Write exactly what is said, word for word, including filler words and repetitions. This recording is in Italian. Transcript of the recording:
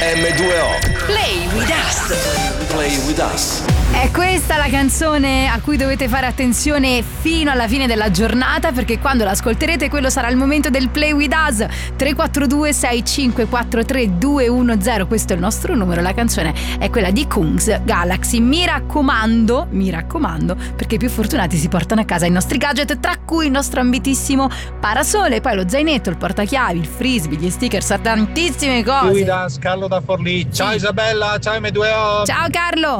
emme due o. Play with us. Play with us. È questa la canzone a cui dovete fare attenzione fino alla fine della giornata, perché quando l'ascolterete quello sarà il momento del Play with us. Tre quattro due sei cinque quattro tre due uno zero, questo è il nostro numero. La canzone è quella di Kungs Galaxy. Mi raccomando, mi raccomando, perché i più fortunati si portano a casa i nostri gadget, tra cui il nostro ambitissimo parasole, poi lo zainetto, il portachiavi, il frisbee, gli stickers, tantissime cose. Play with us, Carlo da Forlì. Ciao Isabella, ciao emme due o. Ciao Carlo.